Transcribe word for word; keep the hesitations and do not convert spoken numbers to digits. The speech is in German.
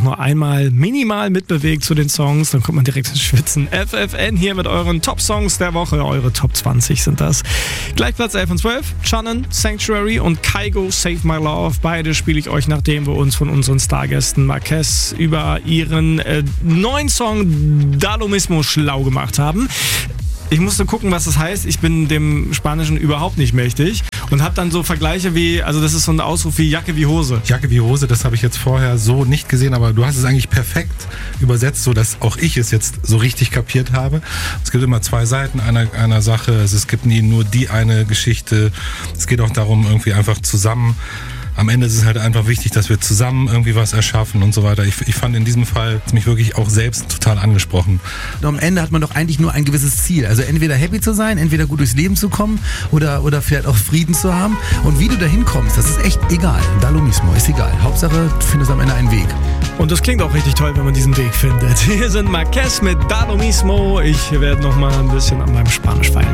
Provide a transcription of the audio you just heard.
nur einmal minimal mitbewegt zu den Songs, dann kommt man direkt ins Schwitzen. F F N hier mit euren Top-Songs der Woche, eure Top zwanzig sind das. Gleich Platz elf und zwölf, Shannon, Sanctuary und Kygo, Save My Love. Beide spiele ich euch, nachdem wir uns von unseren Stargästen Marquez über ihren äh, neuen Song Da Lo Mismo schlau gemacht haben. Ich musste gucken, was das heißt. Ich bin dem Spanischen überhaupt nicht mächtig und habe dann so Vergleiche wie, also das ist so ein Ausruf wie Jacke wie Hose. Jacke wie Hose, das habe ich jetzt vorher so nicht gesehen, aber du hast es eigentlich perfekt übersetzt, sodass auch ich es jetzt so richtig kapiert habe. Es gibt immer zwei Seiten einer, einer Sache, es gibt nie nur die eine Geschichte. Es geht auch darum, irgendwie einfach zusammen. Am Ende ist es halt einfach wichtig, dass wir zusammen irgendwie was erschaffen und so weiter. Ich, ich fand in diesem Fall mich wirklich auch selbst total angesprochen. Und am Ende hat man doch eigentlich nur ein gewisses Ziel. Also entweder happy zu sein, entweder gut durchs Leben zu kommen oder, oder vielleicht auch Frieden zu haben. Und wie du da hinkommst, das ist echt egal. Da lo mismo, ist egal. Hauptsache, du findest am Ende einen Weg. Und das klingt auch richtig toll, wenn man diesen Weg findet. Hier sind Marquez mit Da Lo Mismo. Ich werde noch mal ein bisschen an meinem Spanisch feilen.